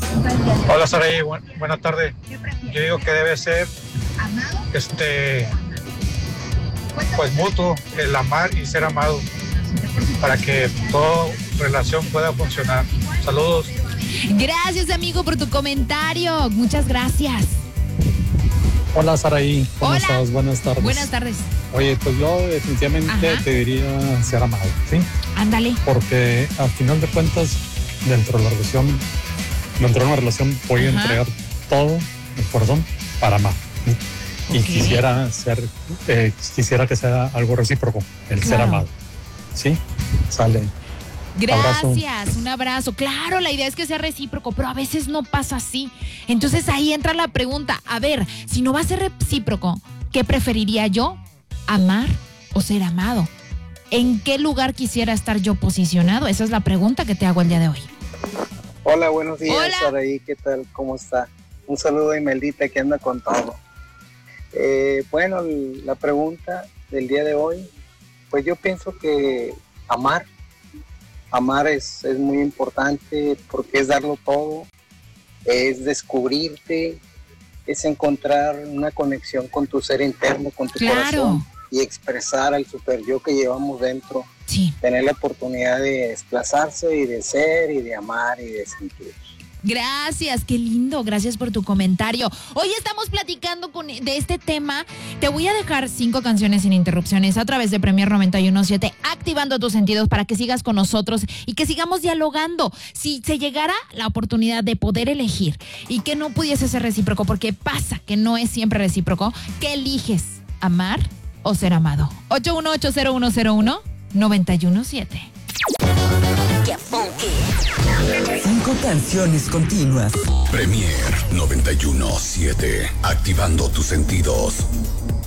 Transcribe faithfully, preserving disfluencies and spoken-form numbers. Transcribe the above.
Hola Saraí, Bu- buenas tardes. Yo digo que debe ser este pues mutuo, el amar y ser amado, para que toda relación pueda funcionar. Saludos. Gracias, amigo, por tu comentario. Muchas gracias. Hola Saraí, ¿cómo Hola. estás? Buenas tardes. Buenas tardes. Oye, pues yo definitivamente Ajá. te diría ser amado, ¿sí? Ándale. Porque al final de cuentas, dentro de la relación, dentro de una relación voy a Ajá. entregar todo el corazón para amar, ¿sí? Y Ok. quisiera ser, eh, quisiera que sea algo recíproco, el ser Claro. amado, ¿sí? Sale. Abrazo. Gracias, un abrazo. Claro, la idea es que sea recíproco, pero a veces no pasa así. Entonces ahí entra la pregunta, a ver, si no va a ser recíproco, ¿qué preferiría yo? ¿Amar o ser amado? ¿En qué lugar quisiera estar yo posicionado? Esa es la pregunta que te hago el día de hoy. Hola, buenos días, Hola. Saraí, ¿qué tal? ¿Cómo está? Un saludo a Imeldita que anda con todo. Eh, bueno, l- la pregunta del día de hoy, pues yo pienso que amar, amar es, es muy importante porque es darlo todo, es descubrirte, es encontrar una conexión con tu ser interno, con tu Claro. corazón y expresar al super yo que llevamos dentro, Sí. tener la oportunidad de desplazarse y de ser y de amar y de sentir. Gracias, qué lindo, gracias por tu comentario. Hoy estamos platicando con, de este tema. Te voy a dejar cinco canciones sin interrupciones a través de Premier noventa y uno punto siete, activando tus sentidos para que sigas con nosotros y que sigamos dialogando. Si se llegara la oportunidad de poder elegir y que no pudiese ser recíproco, porque pasa que no es siempre recíproco, ¿qué eliges? ¿Amar o ser amado? ocho uno ocho cero uno cero uno nueve uno siete. Cinco canciones continuas. Premier noventa y uno punto siete, activando tus sentidos.